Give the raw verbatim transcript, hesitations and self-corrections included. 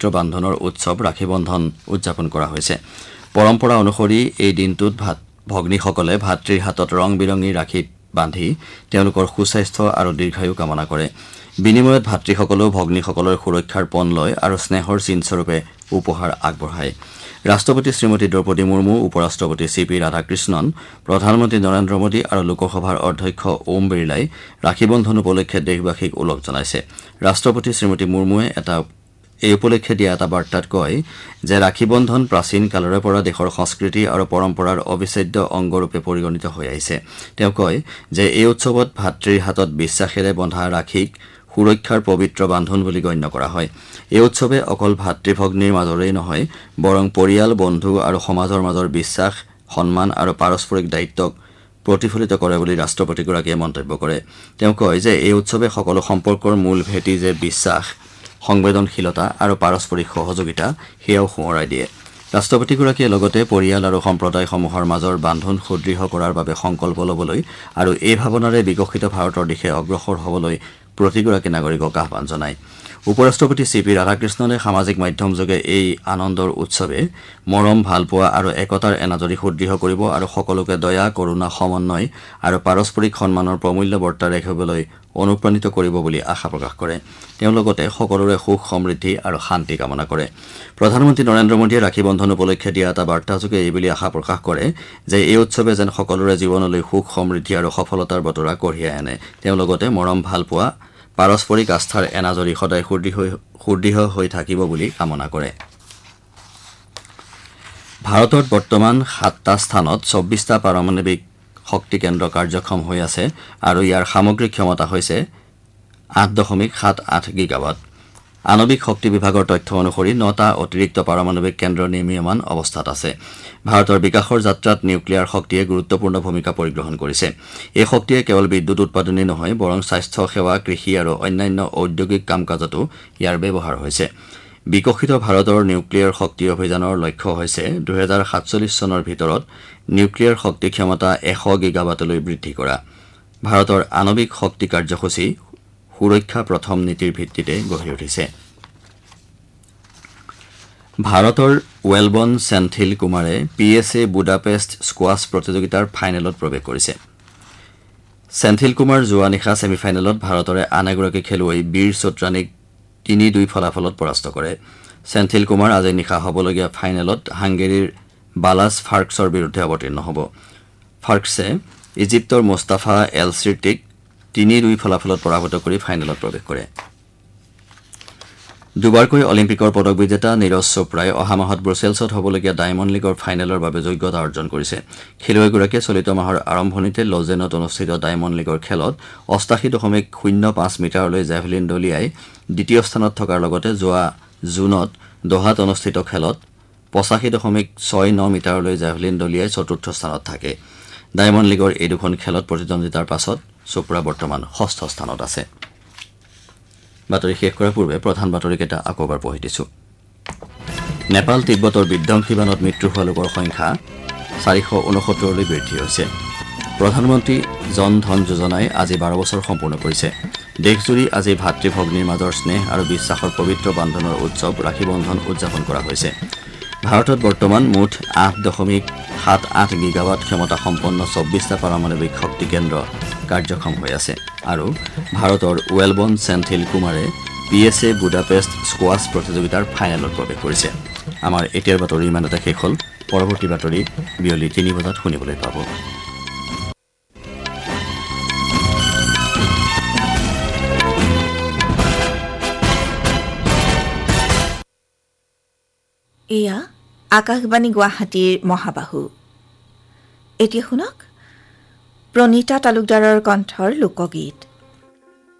পবিত্ৰ বান্ধনৰ উৎসৱ ৰাখী বন্ধন উদযাপন কৰা হৈছে। পৰম্পৰা অনুসৰি এই দিনটোত ভাত ভগ্নীসকলে ভাতৃৰ হাতত ৰং বিৰঙী ৰাখী বান্ধি তেওঁলোকৰ সুস্বাস্থ্য আৰু দীৰ্ঘায়ু কামনা কৰে। বিনিময়ত ভাতৃসকলেও ভগ্নীসকলৰ সুৰক্ষাৰ পণ লয় আৰু স্নেহৰ চিনস্বৰূপে উপহাৰ আগবঢ়ায়। ৰাষ্ট্ৰপতি শ্ৰীমতী দ্ৰৌপদী মুৰ্মু, উপৰাষ্ট্ৰপতি চি পি ৰাধাকৃষ্ণন, প্ৰধানমন্ত্ৰী নৰেন্দ্ৰ মোদী আৰু লোকসভাৰ অধ্যক্ষ ওম বিৰলাই ৰাখী বন্ধন উপলক্ষে দেশবাসীক ওলগ জনাইছে। ৰাষ্ট্ৰপতি শ্ৰীমতী মুৰ্মুৱে এটা এই উপলক্ষে দিয়া এটা বাৰ্তাত কয় যে ৰাখী বন্ধন প্ৰাচীন কালৰে পৰা দেশৰ সংস্কৃতি আৰু পৰম্পৰাৰ অবিচ্ছেদ্য অংগৰূপে পৰিগণিত হৈ আহিছে। তেওঁ কয় যে এই উৎসৱত ভাতৃৰ হাতত বিশ্বাসেৰে বন্ধা ৰাখীক সুৰক্ষাৰ পবিত্ৰ বান্ধোন বুলি গণ্য কৰা হয়। এই উৎসৱে অকল ভাতৃ ভগ্নীৰ মাজৰেই নহয়, বৰং পৰিয়াল, বন্ধু আৰু সমাজৰ মাজৰ বিশ্বাস, সন্মান আৰু পাৰস্পৰিক দায়িত্বক প্ৰতিফলিত কৰে বুলি ৰাষ্ট্ৰপতিগৰাকীয়ে মন্তব্য কৰে। তেওঁ কয় যে এই উৎসৱে সকলো সম্পৰ্কৰ মূল ভেটি যে বিশ্বাস, সংবেদনশীলতা আৰু পাৰস্পৰিক সহযোগিতা সেয়াও সোঁৱৰাই দিয়ে। ৰাষ্ট্ৰপতিগৰাকীয়ে লগতে পৰিয়াল আৰু সম্প্ৰদায়সমূহৰ মাজৰ বান্ধোন সুদৃঢ় কৰাৰ বাবে সংকল্প ল'বলৈ আৰু এই ভাৱনাৰে বিকশিত ভাৰতৰ দিশে অগ্ৰসৰ হ'বলৈ প্ৰতিগৰাকী নাগৰিকক আহ্বান জনায়। উপৰাষ্ট্ৰপতি চি পি ৰাধাকৃষ্ণনে সামাজিক মাধ্যমযোগে এই আনন্দৰ উৎসৱে মৰম, ভালপোৱা আৰু একতাৰ এনাজৰী সুদৃঢ় কৰিব আৰু সকলোকে দয়া, কৰুণা, সমন্বয় আৰু পাৰস্পৰিক সন্মানৰ প্ৰমূল্য বৰ্তাই ৰাখিবলৈ অনুপ্ৰাণিত কৰিব বুলি আশা প্ৰকাশ কৰে। তেওঁ লগতে সকলোৰে সুখ, সমৃদ্ধি আৰু শান্তি কামনা কৰে। প্ৰধানমন্ত্ৰী নৰেন্দ্ৰ মোদীয়ে ৰাখী বন্ধন উপলক্ষে দিয়া এটা বাৰ্তাযোগে এইবুলি আশা প্ৰকাশ কৰে যে এই উৎসৱে যেন সকলোৰে জীৱনলৈ সুখ, সমৃদ্ধি আৰু সফলতাৰ বতৰা কঢ়িয়াই আনে। তেওঁ লগতে মৰম, ভালপোৱা, পাৰস্পৰিক আস্থাৰ এনাজৰী সদায় সুদৃঢ় হৈ থাকিব বুলি কামনা কৰে। ভাৰতত বৰ্তমান সাতটা স্থানত চৌব্বিছটা পাৰমাণৱিক শক্তি কেন্দ্ৰ কাৰ্যক্ষম হৈ আছে আৰু ইয়াৰ সামগ্ৰিক ক্ষমতা হৈছে আঠ দশমিক সাত আঠ গিগাৱাট। আণৱিক শক্তি বিভাগৰ তথ্য অনুসৰি নটা অতিৰিক্ত পাৰমাণৱিক কেন্দ্ৰ নিৰ্মীয়মান অৱস্থাত আছে। ভাৰতৰ বিকাশৰ যাত্ৰাত নিউক্লিয়াৰ শক্তিয়ে গুৰুত্বপূৰ্ণ ভূমিকা পৰিগ্ৰহণ কৰিছে। এই শক্তিয়ে কেৱল বিদ্যুৎ উৎপাদনেই নহয়, বৰং স্বাস্থ্য সেৱা, কৃষি আৰু অন্যান্য ঔদ্যোগিক কাম কাজতো ইয়াৰ ব্যৱহাৰ হৈছে। বিকশিত ভাৰতৰ নিউক্লিয়াৰ শক্তি অভিযানৰ লক্ষ্য হৈছে দুহেজাৰ সাতচল্লিছ চনৰ ভিতৰত নিউক্লিয়াৰ শক্তি ক্ষমতা এশ গিগাৱাটলৈ বৃদ্ধি কৰা। ভাৰতৰ আণৱিক শক্তি কাৰ্যসূচী সুৰক্ষা প্ৰথম নীতিৰ ভিত্তিতে গঢ়ি উঠিছে। ভাৰতৰ ৱেলবন চেন্থিল কুমাৰে পি এছ এ বুদাপেষ্ট স্কোৱাছ প্ৰতিযোগিতাৰ ফাইনেলত প্ৰৱেশ কৰিছে। চেন্থিল কুমাৰ যোৱা নিশা ছেমি ফাইনেলত ভাৰতৰে আন এগৰাকী খেলুৱৈ বীৰ চোট্ৰানীক তিনি দুই ফলাফলত পৰাস্ত কৰে। চেন্থিল কুমাৰ আজি নিশা হ'বলগীয়া ফাইনেলত হাংগেৰীৰ বালাছ ফাৰ্কছৰ বিৰুদ্ধে অৱতীৰ্ণ হ'ব। ফাৰ্কছে ইজিপ্তৰ মুস্তাফা এল চিৰ্টিক তিনি দুই ফলাফলত পৰাভূত কৰি ফাইনেলত প্ৰৱেশ কৰে। দুবাৰকৈ অলিম্পিকৰ পদক বিজেতা নীৰজ চোপ্ৰাই অহা মাহত ব্ৰুছেলছত হ'বলগীয়া ডায়মণ্ড লীগৰ ফাইনেলৰ বাবে যোগ্যতা অৰ্জন কৰিছে। খেলুৱৈগৰাকীয়ে চলিত মাহৰ আৰম্ভণিতে লজেনত অনুষ্ঠিত ডায়মণ্ড লীগৰ খেলত অষ্টাশী দশমিক শূন্য পাঁচ মিটাৰলৈ জেভলিন দলিয়াই দ্বিতীয় স্থানত থকাৰ লগতে যোৱা জুনত দোহাত অনুষ্ঠিত খেলত পঁচাশী দশমিক ছয় ন মিটাৰলৈ জেভলিন দলিয়াই চতুৰ্থ স্থানত থাকে। ডায়মণ্ড লীগৰ এই দুখন খেলত প্ৰতিদ্বন্দ্বিতাৰ পাছত চোপ্ৰা বৰ্তমান ষষ্ঠ স্থানত আছে। বাতৰি শেষ কৰাৰ পূৰ্বে প্ৰধান বাতৰিকেইটা আকৌ এবাৰ পঢ়ি দিছো। নেপাল তিব্বতৰ বিধ্বংসী বানত মৃত্যু হোৱা লোকৰ সংখ্যা চাৰিশ ঊনসত্তৰলৈ বৃদ্ধি হৈছে। প্ৰধানমন্ত্ৰী জন ধন যোজনাই আজি বাৰ বছৰ সম্পূৰ্ণ কৰিছে। দেশজুৰি আজি ভাতৃ ভগ্নীৰ মাজৰ স্নেহ আৰু বিশ্বাসৰ পবিত্ৰ বান্ধোনৰ উৎসৱ ৰাখী বন্ধন উদযাপন কৰা হৈছে। ভাৰতত বৰ্তমান মুঠ আঠ দশমিক সাত আঠ গিগাৱাট ক্ষমতা সম্পন্ন চৌব্বিছটা পাৰমাণৱিক শক্তি কেন্দ্ৰ কাৰ্যক্ষম হৈ আছে আৰু ভাৰতৰ ৱেলবন চেন্থিল কুমাৰে পি এছ এ বুদাপেষ্ট স্কোৱাছ প্ৰতিযোগিতাৰ ফাইনেলত প্ৰৱেশ কৰিছে। আমাৰ এতিয়াৰ বাতৰি ইমানতে শেষ হ'ল। পৰৱৰ্তী বাতৰি বিয়লি তিনি বজাত শুনিবলৈ পাব। এয়া আকাশবাণী গুৱাহাটীৰ মহাবাহু। এতিয়া শুনক প্ৰণীতা তালুকদাৰৰ কণ্ঠৰ লোকগীত।